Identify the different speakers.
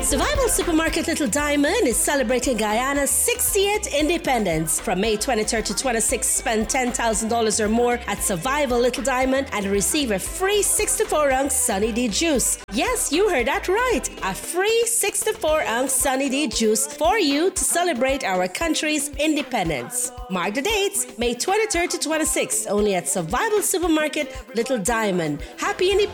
Speaker 1: Survival Supermarket Little Diamond is celebrating Guyana's 60th independence. From May 23rd to 26th, spend $10,000 or more at Survival Little Diamond and receive a free 64-ounce Sunny D juice. Yes, you heard that right. A free 64-ounce Sunny D juice for you to celebrate our country's independence. Mark the dates, May 23rd to 26th, only at Survival Supermarket Little Diamond. Happy Independence